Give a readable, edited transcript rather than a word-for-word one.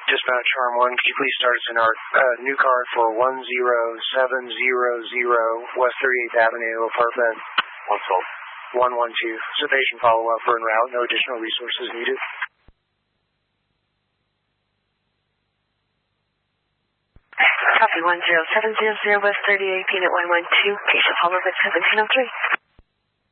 Dispatch Charm 1, could you please start us in our new card for 10700 West 38th Avenue, apartment 112. 112. Sedation follow-up for en route. No additional resources needed. Copy 10700 West 38th, Unit 112. Patient follow-up at 1703.